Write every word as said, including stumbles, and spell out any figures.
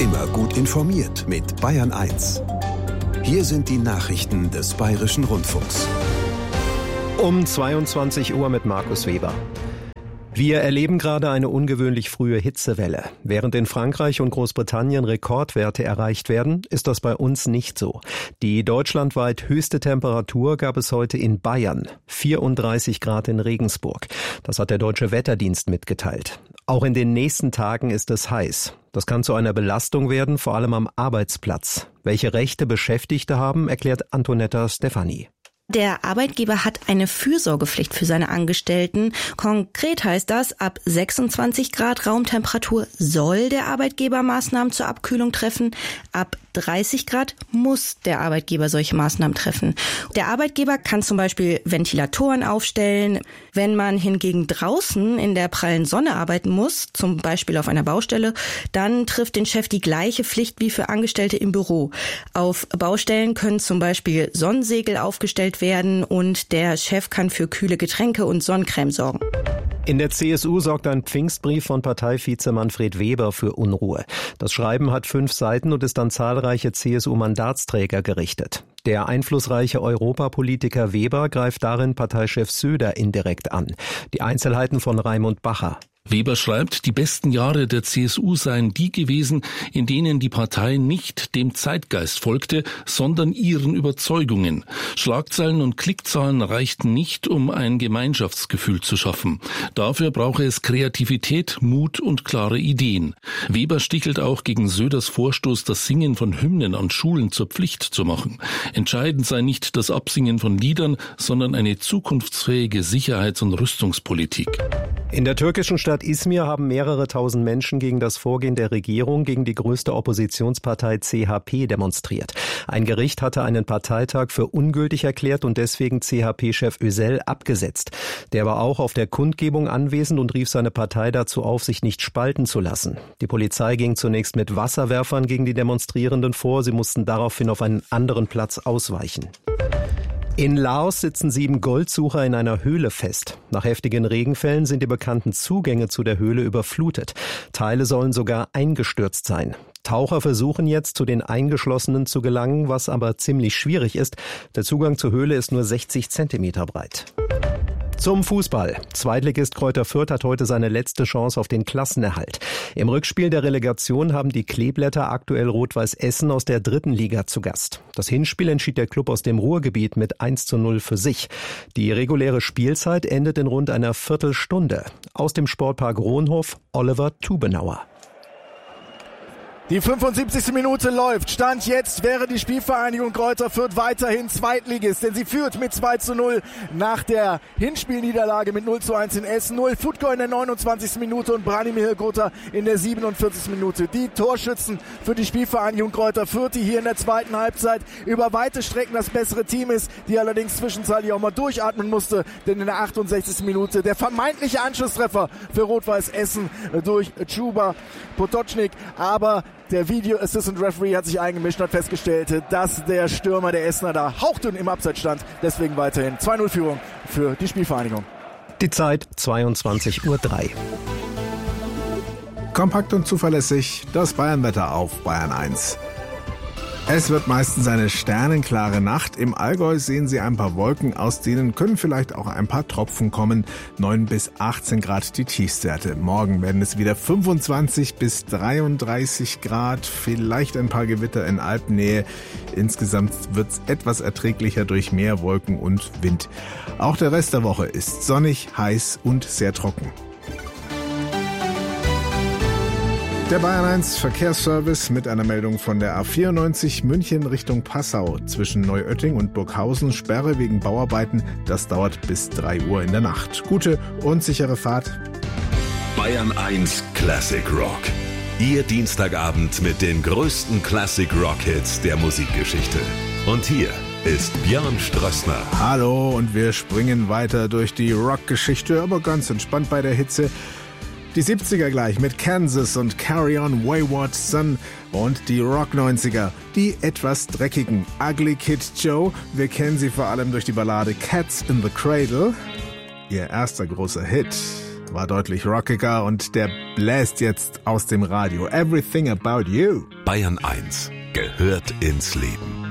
Immer gut informiert mit Bayern eins. Hier sind die Nachrichten des Bayerischen Rundfunks. Um zweiundzwanzig Uhr mit Markus Weber. Wir erleben gerade eine ungewöhnlich frühe Hitzewelle. Während in Frankreich und Großbritannien Rekordwerte erreicht werden, ist das bei uns nicht so. Die deutschlandweit höchste Temperatur gab es heute in Bayern, vierunddreißig Grad in Regensburg. Das hat der Deutsche Wetterdienst mitgeteilt. Auch in den nächsten Tagen ist es heiß. Das kann zu einer Belastung werden, vor allem am Arbeitsplatz. Welche Rechte Beschäftigte haben, erklärt Antonetta Stefani. Der Arbeitgeber hat eine Fürsorgepflicht für seine Angestellten. Konkret heißt das, ab sechsundzwanzig Grad Raumtemperatur soll der Arbeitgeber Maßnahmen zur Abkühlung treffen. Ab dreißig Grad muss der Arbeitgeber solche Maßnahmen treffen. Der Arbeitgeber kann zum Beispiel Ventilatoren aufstellen. Wenn man hingegen draußen in der prallen Sonne arbeiten muss, zum Beispiel auf einer Baustelle, dann trifft den Chef die gleiche Pflicht wie für Angestellte im Büro. Auf Baustellen können zum Beispiel Sonnensegel aufgestellt werden und der Chef kann für kühle Getränke und Sonnencreme sorgen. In der C S U sorgt ein Pfingstbrief von Parteivize Manfred Weber für Unruhe. Das Schreiben hat fünf Seiten und ist an zahlreiche C S U-Mandatsträger gerichtet. Der einflussreiche Europapolitiker Weber greift darin Parteichef Söder indirekt an. Die Einzelheiten von Raimund Bacher. Weber schreibt, die besten Jahre der C S U seien die gewesen, in denen die Partei nicht dem Zeitgeist folgte, sondern ihren Überzeugungen. Schlagzeilen und Klickzahlen reichten nicht, um ein Gemeinschaftsgefühl zu schaffen. Dafür brauche es Kreativität, Mut und klare Ideen. Weber stichelt auch gegen Söders Vorstoß, das Singen von Hymnen an Schulen zur Pflicht zu machen. Entscheidend sei nicht das Absingen von Liedern, sondern eine zukunftsfähige Sicherheits- und Rüstungspolitik. In der türkischen Stadt Izmir haben mehrere tausend Menschen gegen das Vorgehen der Regierung gegen die größte Oppositionspartei C H P demonstriert. Ein Gericht hatte einen Parteitag für ungültig erklärt und deswegen C H P-Chef Özel abgesetzt. Der war auch auf der Kundgebung anwesend und rief seine Partei dazu auf, sich nicht spalten zu lassen. Die Polizei ging zunächst mit Wasserwerfern gegen die Demonstrierenden vor. Sie mussten daraufhin auf einen anderen Platz ausweichen. In Laos sitzen sieben Goldsucher in einer Höhle fest. Nach heftigen Regenfällen sind die bekannten Zugänge zu der Höhle überflutet. Teile sollen sogar eingestürzt sein. Taucher versuchen jetzt, zu den Eingeschlossenen zu gelangen, was aber ziemlich schwierig ist. Der Zugang zur Höhle ist nur sechzig Zentimeter breit. Zum Fußball. Zweitligist Greuther Fürth hat heute seine letzte Chance auf den Klassenerhalt. Im Rückspiel der Relegation haben die Kleeblätter aktuell Rot-Weiß Essen aus der dritten Liga zu Gast. Das Hinspiel entschied der Klub aus dem Ruhrgebiet mit eins zu null für sich. Die reguläre Spielzeit endet in rund einer Viertelstunde. Aus dem Sportpark Rohnhof, Oliver Tubenauer. Die fünfundsiebzigste Minute läuft. Stand jetzt wäre die Spielvereinigung Greuther Fürth weiterhin Zweitligist, denn sie führt mit zwei zu null nach der Hinspielniederlage mit null zu eins in Essen. Noel Futko in der neunundzwanzigsten Minute und Branimir Hrgota in der siebenundvierzigsten Minute. Die Torschützen für die Spielvereinigung Greuther Fürth, die hier in der zweiten Halbzeit über weite Strecken das bessere Team ist, die allerdings zwischenzeitlich auch mal durchatmen musste, denn in der achtundsechzigsten Minute der vermeintliche Anschlusstreffer für Rot-Weiß Essen durch Chuba Potočnik, aber der Video Assistant Referee hat sich eingemischt und hat festgestellt, dass der Stürmer der Essener da hauchdünn im Abseits stand. Deswegen weiterhin zwei null Führung für die Spielvereinigung. Die Zeit zweiundzwanzig Uhr drei. Kompakt und zuverlässig das Bayernwetter auf Bayern eins. Es wird meistens eine sternenklare Nacht. Im Allgäu sehen Sie ein paar Wolken, aus denen können vielleicht auch ein paar Tropfen kommen. neun bis achtzehn Grad die Tiefstwerte. Morgen werden es wieder fünfundzwanzig bis dreiunddreißig Grad, vielleicht ein paar Gewitter in Alpennähe. Insgesamt wird es etwas erträglicher durch mehr Wolken und Wind. Auch der Rest der Woche ist sonnig, heiß und sehr trocken. Der Bayern eins Verkehrsservice mit einer Meldung von der A vierundneunzig München Richtung Passau. Zwischen Neuötting und Burghausen Sperre wegen Bauarbeiten. Das dauert bis drei Uhr in der Nacht. Gute und sichere Fahrt. Bayern eins Classic Rock. Ihr Dienstagabend mit den größten Classic Rock Hits der Musikgeschichte. Und hier ist Björn Strössner. Hallo, und wir springen weiter durch die Rockgeschichte, aber ganz entspannt bei der Hitze. Die siebziger gleich mit Kansas und Carry On Wayward Son und die Rock neunziger, die etwas dreckigen Ugly Kid Joe. Wir kennen sie vor allem durch die Ballade Cats in the Cradle. Ihr erster großer Hit. war deutlich rockiger und der bläst jetzt aus dem Radio. Everything About You. Bayern eins gehört ins Leben.